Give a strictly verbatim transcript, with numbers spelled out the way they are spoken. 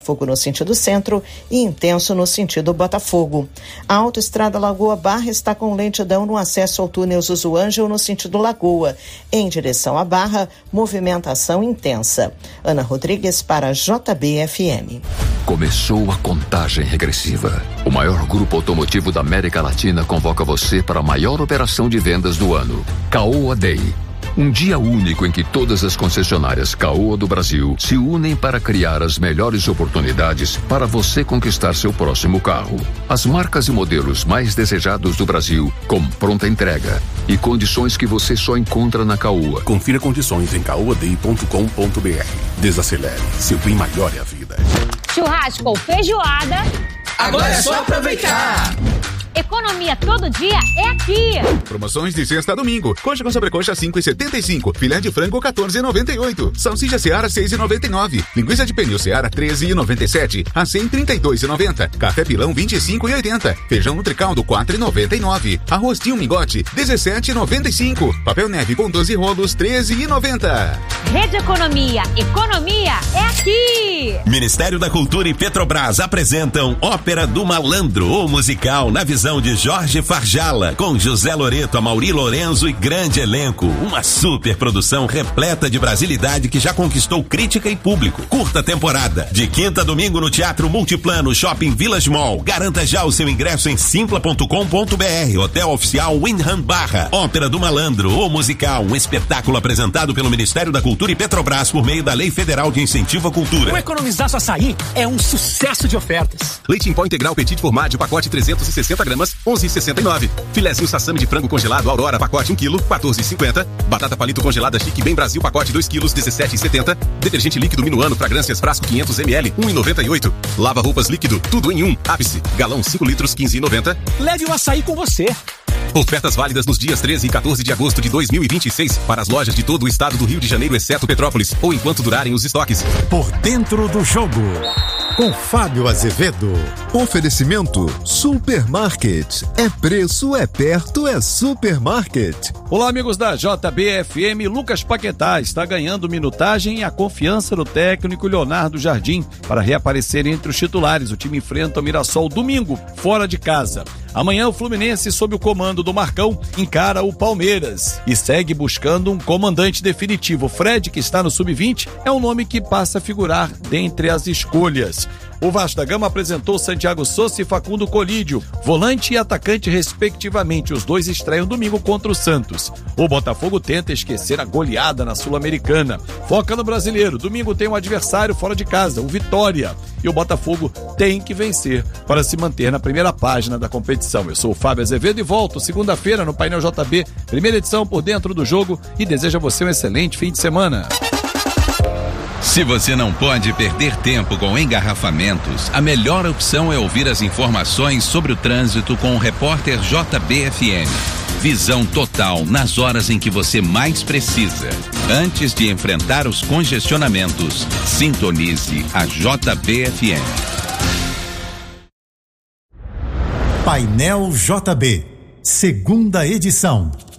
Fogo no sentido centro e intenso no sentido Botafogo. A autoestrada Lagoa Barra está com lentidão no acesso ao túnel Zuzuângel no sentido Lagoa. Em direção à Barra, movimentação intensa. Ana Rodrigues para J B F M. Começou a contagem regressiva. O maior grupo automotivo da América Latina convoca você para a maior operação de vendas do ano, Caoa Day. Um dia único em que todas as concessionárias Caoa do Brasil se unem para criar as melhores oportunidades para você conquistar seu próximo carro. As marcas e modelos mais desejados do Brasil com pronta entrega e condições que você só encontra na Caoa. Confira condições em caoa day ponto com ponto b r. Desacelere, seu bem maior é a vida. Churrasco ou feijoada, agora é só aproveitar. Economia todo dia é aqui. Promoções de sexta a domingo. Coxa com sobrecoxa cinco e setenta e cinco. Filé de frango quatorze e noventa e oito. Salsicha Seara seis e noventa e nove. Linguiça de pernil Seara treze e noventa e sete. Acém trinta e dois e noventa. Café pilão vinte e cinco e oitenta. Feijão Nutricaldo quatro e noventa e nove. Arroz Tio Mingote dezessete e noventa e cinco. Papel neve com doze rolos treze e noventa. Rede Economia. Economia é aqui. Ministério da Cultura e Petrobras apresentam Ópera do Malandro, o musical na visão de Jorge Farjala, com José Loreto, Amaury Lorenzo e grande elenco. Uma super produção repleta de brasilidade que já conquistou crítica e público. Curta temporada, de quinta a domingo no Teatro Multiplano, Shopping Village Mall. Garanta já o seu ingresso em simpla ponto com ponto b r. Hotel Oficial Windham Barra. Ópera do Malandro, o musical, um espetáculo apresentado pelo Ministério da Cultura e Petrobras por meio da Lei Federal de Incentivo à Cultura. O Economizaço Açaí é um sucesso de ofertas. Leite em pó integral Petit Format, pacote trezentos e sessenta gramas, onze e sessenta e nove. Filézinho sassami de frango congelado Aurora, pacote um quilo, quatorze e cinquenta. Batata palito congelada Chique Bem Brasil, pacote dois quilos, dezessete e setenta. Detergente líquido Minuano, fragrâncias frasco quinhentos mililitros, um e noventa e oito. Lava roupas líquido, tudo em um. Ápice, galão cinco litros, quinze e noventa. Leve o açaí com você. Ofertas válidas nos dias treze e quatorze de agosto de dois mil e vinte e seis para as lojas de todo o estado do Rio de Janeiro, exceto Petrópolis, ou enquanto durarem os estoques. Por dentro do jogo, com Fábio Azevedo. Oferecimento Supermarket. É preço, é perto, é Supermarket. Olá, amigos da J B F M. Lucas Paquetá está ganhando minutagem e a confiança do técnico Leonardo Jardim para reaparecer entre os titulares. O time enfrenta o Mirassol domingo, fora de casa. Amanhã o Fluminense, sob o comando do Marcão, encara o Palmeiras e segue buscando um comandante definitivo. Fred, que está no sub vinte, é um nome que passa a figurar dentre as escolhas. O Vasco da Gama apresentou Santiago Souza e Facundo Colídio, volante e atacante respectivamente. Os dois estreiam domingo contra o Santos. O Botafogo tenta esquecer a goleada na Sul-Americana. Foca no brasileiro. Domingo tem um adversário fora de casa, o Vitória. E o Botafogo tem que vencer para se manter na primeira página da competição. Eu sou o Fábio Azevedo e volto segunda-feira no Painel J B, primeira edição Por Dentro do Jogo, e desejo a você um excelente fim de semana. Se você não pode perder tempo com engarrafamentos, a melhor opção é ouvir as informações sobre o trânsito com o repórter J B F M. Visão total nas horas em que você mais precisa. Antes de enfrentar os congestionamentos, sintonize a J B F M. Painel J B, segunda edição.